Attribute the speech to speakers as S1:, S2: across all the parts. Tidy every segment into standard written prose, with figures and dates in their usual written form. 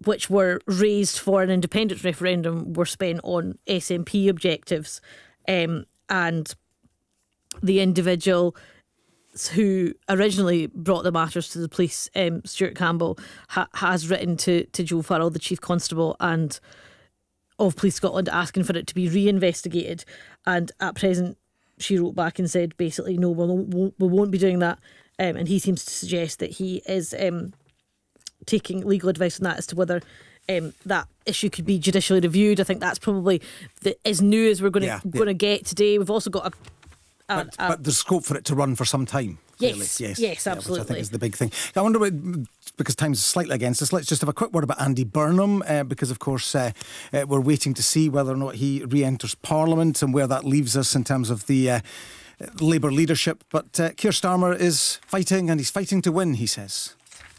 S1: which were raised for an independence referendum were spent on SNP objectives, and the individual who originally brought the matters to the police, Stuart Campbell, has written to Joe Farrell, the Chief Constable and of Police Scotland, asking for it to be reinvestigated. And at present, she wrote back and said basically, no, we won't be doing that. And he seems to suggest that he is taking legal advice on that as to whether that issue could be judicially reviewed. I think that's probably as new as we're going to get today. We've also got
S2: but there's scope for it to run for some time.
S1: Yes,
S2: really.
S1: yes, absolutely.
S2: Which I think is the big thing. I wonder, because time's slightly against us, let's just have a quick word about Andy Burnham, because of course we're waiting to see whether or not he re-enters Parliament and where that leaves us in terms of the Labour leadership. But Keir Starmer is fighting, and he's fighting to win, he says.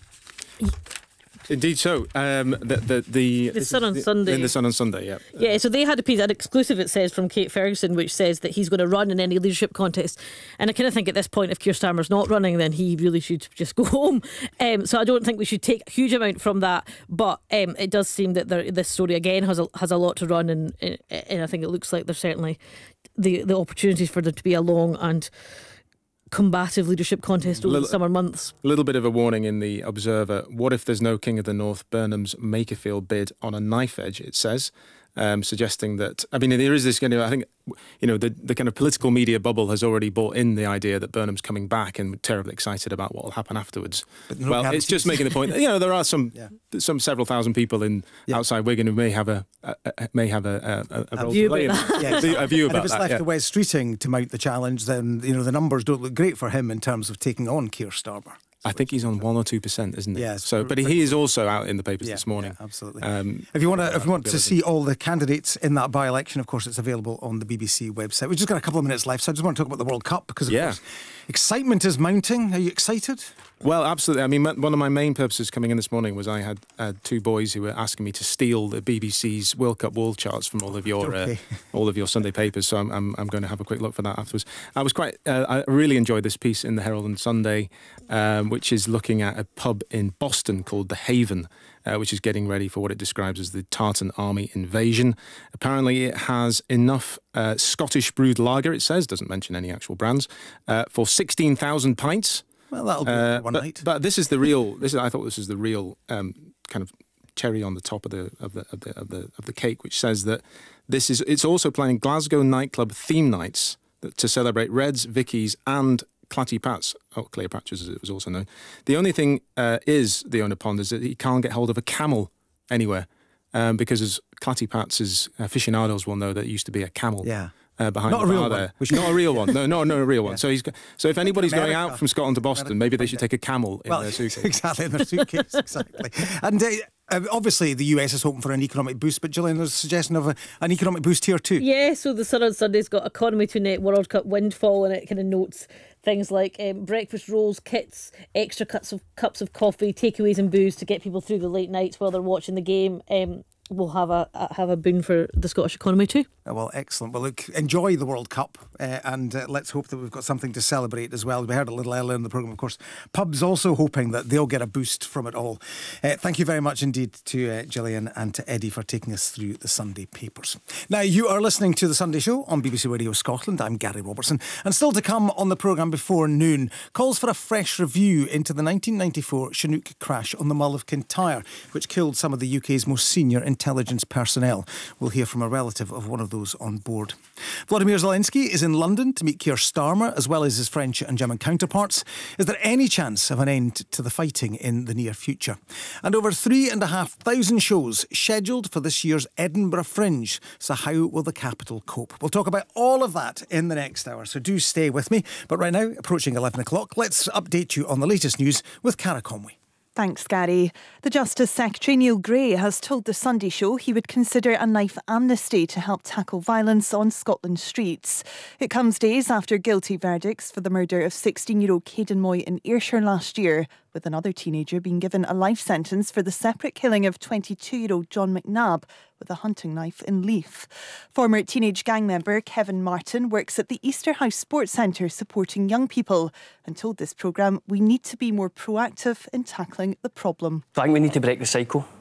S3: Indeed so. The
S1: Sun on Sunday.
S3: In the Sun on Sunday, yeah.
S1: Yeah, so they had a piece, an exclusive, it says, from Kate Ferguson, which says that he's going to run in any leadership contest. And I kind of think at this point, if Keir Starmer's not running, then he really should just go home. So I don't think we should take a huge amount from that. But it does seem that this story, again, has a lot to run. And I think it looks like there's certainly the opportunities for there to be a long and combative leadership contest over the summer months.
S3: A little bit of a warning in the Observer. What if there's no King of the North? Burnham's Makerfield bid on a knife edge, it says, suggesting that, I mean, there is this kind of, I think, the kind of political media bubble has already bought in the idea that Burnham's coming back and we're terribly excited about what will happen afterwards. It's just making the point that, there are some several thousand people outside Wigan who may have a
S1: view about
S2: that.
S3: A view about
S2: and if it's
S3: that,
S2: left to Wes Streeting to mount the challenge, then the numbers don't look great for him in terms of taking on Keir Starmer.
S3: I think he's on 1 or 2%, isn't he?
S2: Yes.
S3: But he is also out in the papers this morning.
S2: Yeah, absolutely. If you want to see all the candidates in that by-election, of course, it's available on the BBC website. We've just got a couple of minutes left, so I just want to talk about the World Cup because, of course, excitement is mounting. Are you excited?
S3: Well, absolutely. I mean, one of my main purposes coming in this morning was I had two boys who were asking me to steal the BBC's World Cup wall charts from all of your Sunday papers. So I'm going to have a quick look for that afterwards. I really enjoyed this piece in the Herald and Sunday, which is looking at a pub in Boston called The Haven, which is getting ready for what it describes as the Tartan Army invasion. Apparently, it has enough Scottish brewed lager. It says, doesn't mention any actual brands, for 16,000 pints.
S2: Well, that'll be one night.
S3: But this is the real. I thought this was the real kind of cherry on the top of the cake, which says that it's also planning Glasgow nightclub theme nights to celebrate Reds, Vickies, and Clatty Pats. Cleopatra's, as it was also known. The only thing is the owner ponders that he can't get hold of a camel anywhere because as Clatty Pats' aficionados will know, that used to be a camel.
S2: Yeah.
S3: Behind
S2: not
S3: the bar there. Not a real one. No, not a real one. So if anybody's going out from Scotland to Boston, maybe they should take a camel in their suitcase.
S2: Exactly, in their suitcase, exactly. And obviously the US is hoping for an economic boost, but Gillian, there's a suggestion of an economic boost here too.
S1: Yeah, so the Sun on Sunday's got Economy to Net World Cup windfall, and it kind of notes things like breakfast rolls, kits, extra cups of coffee, takeaways and booze to get people through the late nights while they're watching the game. Will have a boon for the Scottish economy too.
S2: Well, excellent. Well, look, enjoy the World Cup and let's hope that we've got something to celebrate as well. We heard a little earlier in the programme, of course, pubs also hoping that they'll get a boost from it all. Thank you very much indeed to Gillian and to Eddie for taking us through the Sunday papers. Now, you are listening to The Sunday Show on BBC Radio Scotland. I'm Gary Robertson. And still to come on the programme before noon, calls for a fresh review into the 1994 Chinook crash on the Mull of Kintyre, which killed some of the UK's most senior intelligence personnel. We'll hear from a relative of one of those on board. Volodymyr Zelensky is in London to meet Keir Starmer, as well as his French and German counterparts. Is there any chance of an end to the fighting in the near future? And over 3,500 shows scheduled for this year's Edinburgh Fringe. So how will the capital cope? We'll talk about all of that in the next hour, so do stay with me. But right now, approaching 11 o'clock, let's update you on the latest news with Cara Conway.
S4: Thanks, Gary. The Justice Secretary Neil Gray has told The Sunday Show he would consider a knife amnesty to help tackle violence on Scotland's streets. It comes days after guilty verdicts for the murder of 16-year-old Caden Moy in Ayrshire last year, with another teenager being given a life sentence for the separate killing of 22-year-old John McNabb with a hunting knife in Leith. Former teenage gang member Kevin Martin works at the Easterhouse Sports Centre supporting young people and told this programme we need to be more proactive in tackling the problem.
S5: I think we need to break the cycle.